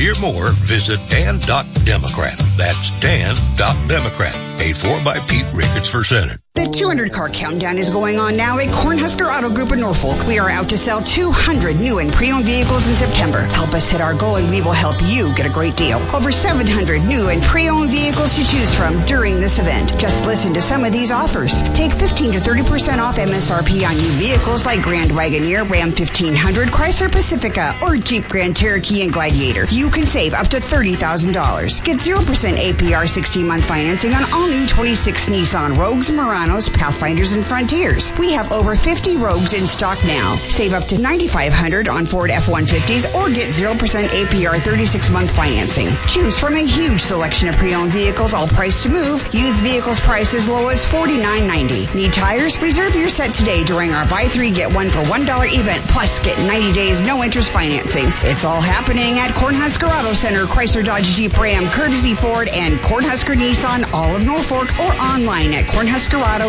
hear more, visit dan.democrat. That's dan.democrat. Paid for by Pete Ricketts for Senate. The 200-car countdown is going on now at Cornhusker Auto Group in Norfolk. We are out to sell 200 new and pre-owned vehicles in September. Help us hit our goal and we will help you get a great deal. Over 700 new and pre-owned vehicles to choose from during this event. Just listen to some of these offers. Take 15 to 30% off MSRP on new vehicles like Grand Wagoneer, Ram 1500, Chrysler Pacifica, or Jeep Grand Cherokee and Gladiator. You can save up to $30,000. Get 0% APR 16-month financing on all new 26 Nissan Rogues, Muranos, Pathfinders, and Frontiers. We have over 50 Rogues in stock now. Save up to $9,500 on Ford F-150s or get 0% APR 36-month financing. Choose from a huge selection of pre-owned vehicles, all priced to move. Used vehicles priced as low as $49.90. Need tires? Reserve your set today during our buy 3 get 1 for $1 event. Plus, get 90 days no interest financing. It's all happening at Cornhusker Auto Center, Chrysler Dodge Jeep Ram, Courtesy Ford, and Cornhusker Nissan, all of Norfolk, or online at cornhuskerauto.com.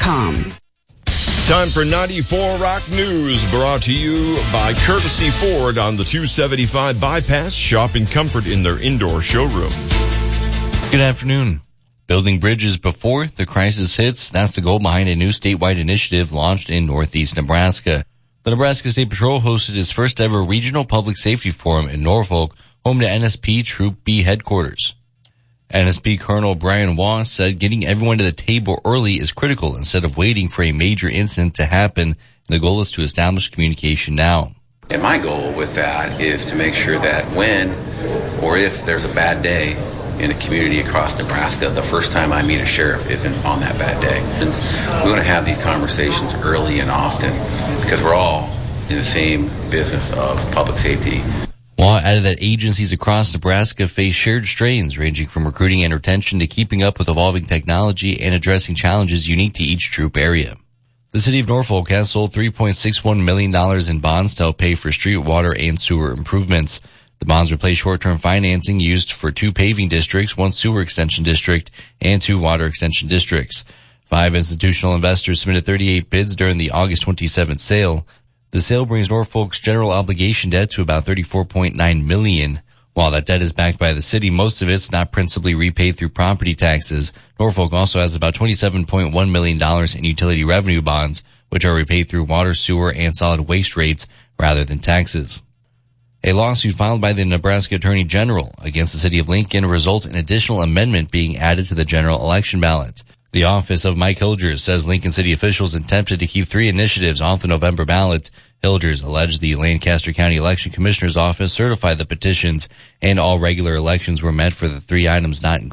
Time for 94 Rock News, brought to you by Courtesy Ford on the 275 bypass. Shop in comfort in their indoor showroom. Good afternoon. Building bridges before the crisis hits. That's the goal behind a new statewide initiative launched in northeast Nebraska. The Nebraska State Patrol hosted its first ever regional public safety forum in Norfolk, home to NSP Troop B headquarters. NSP Colonel Brian Waugh said getting everyone to the table early is critical instead of waiting for a major incident to happen. The goal is to establish communication now. And my goal with that is to make sure that when or if there's a bad day in a community across Nebraska, the first time I meet a sheriff isn't on that bad day. And we want to have these conversations early and often because we're all in the same business of public safety. Waugh added that agencies across Nebraska face shared strains ranging from recruiting and retention to keeping up with evolving technology and addressing challenges unique to each troop area. The city of Norfolk has sold $3.61 million in bonds to help pay for street, water, and sewer improvements. The bonds replace short-term financing used for 2 paving districts, 1 sewer extension district, and 2 water extension districts. 5 institutional investors submitted 38 bids during the August 27th sale. The sale brings Norfolk's general obligation debt to about $34.9 million. While that debt is backed by the city, most of it's not principally repaid through property taxes. Norfolk also has about $27.1 million in utility revenue bonds, which are repaid through water, sewer, and solid waste rates rather than taxes. A lawsuit filed by the Nebraska Attorney General against the city of Lincoln results in an additional amendment being added to the general election ballot. The office of Mike Hilgers says Lincoln City officials attempted to keep 3 initiatives off the November ballot. Hilgers alleged the Lancaster County Election Commissioner's Office certified the petitions and all regular elections were met for the 3 items not included.